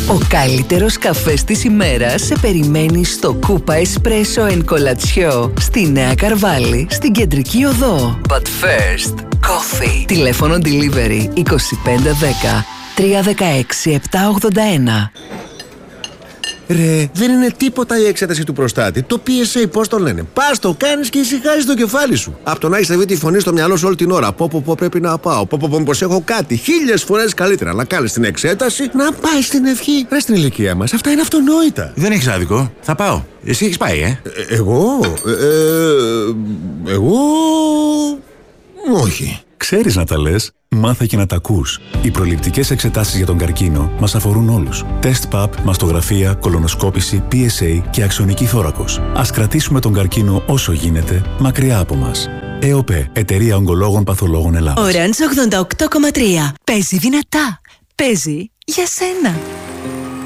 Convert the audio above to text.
Ο καλύτερος καφές της ημέρας σε περιμένει στο Κούπα Εσπρέσο εν Κολατσιό, στη Νέα Καρβάλη, στην Κεντρική Οδό. But first, coffee. Τηλέφωνο delivery 2510 316 781. Ρε, δεν είναι τίποτα η εξέταση του προστάτη. Το PSA, πώς το λένε. Πας, το κάνεις και ησυχάζεις το κεφάλι σου. Απ' το να έχεις τη φωνή στο μυαλό σου όλη την ώρα. Πω, πρέπει να πάω. Πως έχω κάτι. 1000 φορές καλύτερα να κάνεις την εξέταση, να πάει στην ευχή. Ρε, στην ηλικία μας, αυτά είναι αυτονόητα. Δεν έχεις άδικο. Θα πάω. Εσύ έχεις πάει, Εγώ. Όχι. Ξέρεις να τα λες, μάθε και να τα ακούς. Οι προληπτικές εξετάσεις για τον καρκίνο μας αφορούν όλους. Τεστ ΠΑΠ, μαστογραφία, κολονοσκόπηση, PSA και αξονική θώρακος. Ας κρατήσουμε τον καρκίνο όσο γίνεται μακριά από μας. ΕΟΠΕ, Εταιρεία Ογκολόγων Παθολόγων Ελλάδας. Orange 88,3. Παίζει δυνατά. Παίζει για σένα.